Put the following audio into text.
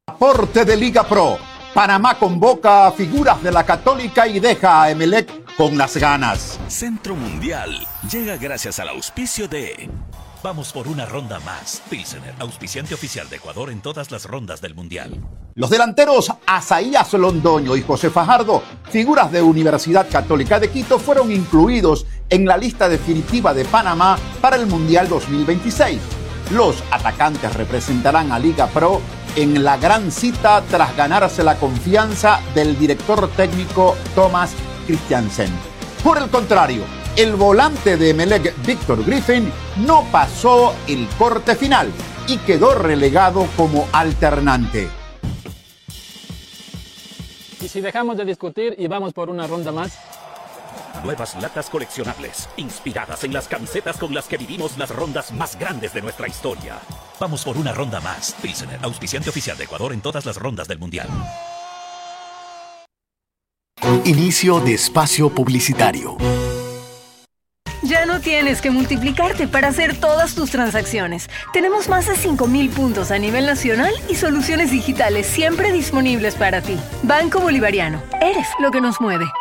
Aporte de Liga Pro. Panamá convoca a figuras de la Católica y deja a Emelec con las ganas. Centro Mundial llega gracias al auspicio de... Vamos por una ronda más. Pilsener, auspiciante oficial de Ecuador en todas las rondas del Mundial. Los delanteros Asaías Londoño y José Fajardo, figuras de Universidad Católica de Quito, fueron incluidos en la lista definitiva de Panamá para el Mundial 2026. Los atacantes representarán a Liga Pro en la gran cita tras ganarse la confianza del director técnico Thomas Christiansen. Por el contrario, el volante de Emelec, Víctor Griffin, no pasó el corte final y quedó relegado como alternante. ¿Y si dejamos de discutir y vamos por una ronda más? Nuevas latas coleccionables, inspiradas en las camisetas con las que vivimos las rondas más grandes de nuestra historia. Vamos por una ronda más. Pilsener, auspiciante oficial de Ecuador en todas las rondas del Mundial. Inicio de espacio publicitario. Ya no tienes que multiplicarte para hacer todas tus transacciones. Tenemos más de 5,000 puntos a nivel nacional y soluciones digitales siempre disponibles para ti. Banco Bolivariano. Eres lo que nos mueve.